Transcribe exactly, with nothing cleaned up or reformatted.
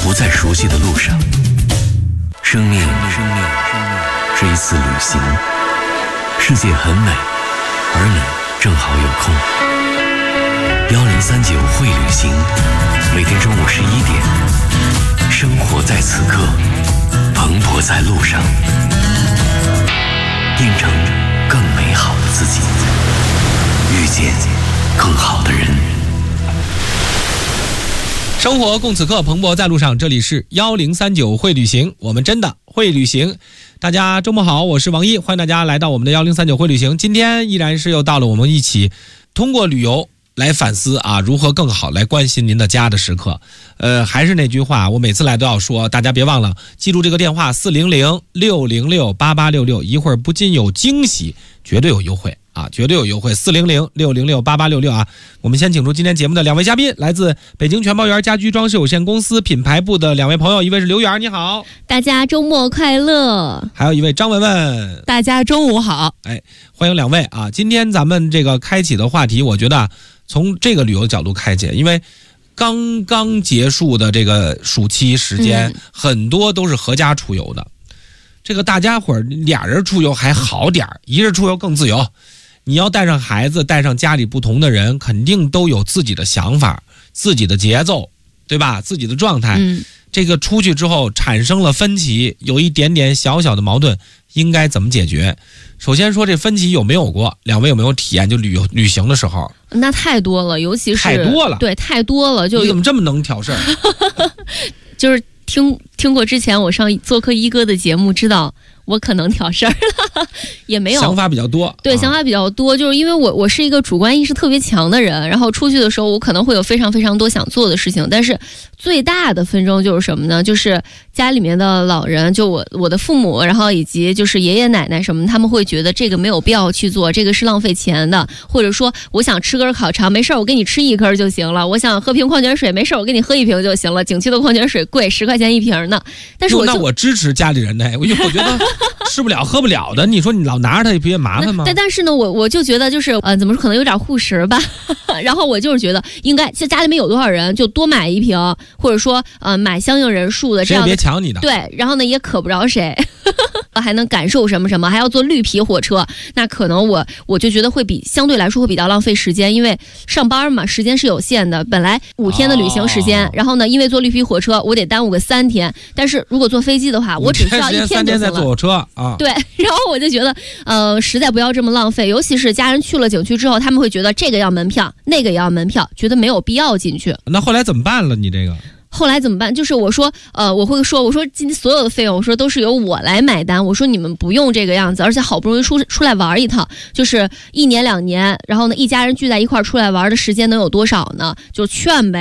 不再熟悉的路上。生命，生命，是一次旅行。世界很美，而你正好有空。幺零三九会旅行，每天中午十一点，生活在此刻，蓬勃在路上，变成更美好的自己，遇见更好的人。 生活共此刻，蓬勃在路上。这里是幺零三九会旅行，我们真的会旅行。大家周末好，我是王一，欢迎大家来到我们的幺零三九会旅行。今天依然是又到了我们一起通过旅游来反思啊，如何更好来关心您的家的时刻。呃，还是那句话，我每次来都要说，大家别忘了记住这个电话四零零六零六八八六六，一会儿不仅有惊喜，绝对有优惠啊，绝对有优惠，四零零六零六八八六六啊。我们先请出今天节目的两位嘉宾，来自北京全包园家居装饰有限公司品牌部的两位朋友，一位是刘媛，你好， 大家周末快乐。 还有一位张文文， 大家中午好。 哎，欢迎两位啊。今天咱们这个开启的话题，我觉得从这个旅游的角度开启，因为刚刚结束的这个暑期时间、嗯、很多都是合家出游的。这个大家伙儿俩人出游还好点儿，一人出游更自由。你要带上孩子，带上家里不同的人，肯定都有自己的想法，自己的节奏，对吧？自己的状态。 嗯， 这个出去之后产生了分歧，有一点点小小的矛盾，应该怎么解决？首先说这分歧有没有过？两位有没有体验？就旅游旅行的时候， 那太多了，尤其是太多了， 对，太多了。就你怎么这么能挑事儿？ 就是听听过之前我上做客一哥的节目，知道我可能挑事儿了，也没有想法比较多， 对、 啊， 想法比较多，就是因为我我是一个主观意识特别强的人，然后出去的时候我可能会有非常非常多想做的事情，但是最大的纷争就是什么呢？就是家里面的老人，就我我的父母，然后以及就是爷爷奶奶什么，他们会觉得这个没有必要去做，这个是浪费钱的，或者说我想吃根烤肠，没事我给你吃一根就行了，我想喝瓶矿泉水，没事我给你喝一瓶就行了，景区的矿泉水贵十块钱一瓶呢，但是我那我支持家里人的，因为我觉得吃不了喝不了的，你说你老拿着它不也麻烦吗？ 但但是呢，我我就觉得就是呃，怎么说，可能有点护食吧。然后我就是觉得应该，就家里面有多少人就多买一瓶，或者说呃买相应人数的这样的， 谁也别抢你的。 对，然后呢也渴不着谁，还能感受什么什么，还要坐绿皮火车，那可能我我就觉得会比相对来说会比较浪费时间，因为上班嘛，时间是有限的，本来五天的旅行时间，哦、然后呢因为坐绿皮火车我得耽误个三天，但是如果坐飞机的话，我只需要一天就行了。 三天再坐火车啊。 对，然后我就觉得，呃，实在不要这么浪费，尤其是家人去了景区之后，他们会觉得这个要门票，那个也要门票，觉得没有必要进去。 那后来怎么办了？你这个？ 后来怎么办？就是我说，呃，我会说，我说今天所有的费用，我说都是由我来买单。我说你们不用这个样子，而且好不容易出出来玩一趟，就是一年两年，然后呢，一家人聚在一块儿出来玩的时间能有多少呢？就劝呗。